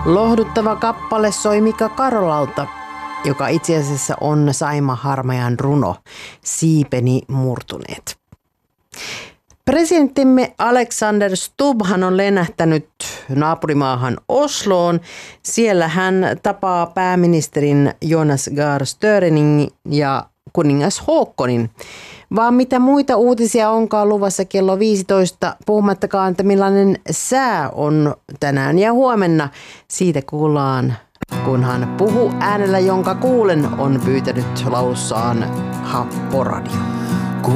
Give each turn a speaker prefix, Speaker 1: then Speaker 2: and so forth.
Speaker 1: Lohduttava kappale soi Mika Karolalta, joka itse asiassa on Saima Harmajan runo Siipeni murtuneet. Presidenttimme Alexander Stubbhan on lennähtänyt naapurimaahan Osloon. Siellä hän tapaa pääministerin Jonas Gahr Störenin ja kuningas Haakonin. Vaan mitä muita uutisia onkaan luvassa kello 15, puhumattakaan, että millainen sää on tänään ja huomenna. Siitä kuullaan, kun hän puhuu äänellä, jonka kuulen, on pyytänyt laussaan Happoradio.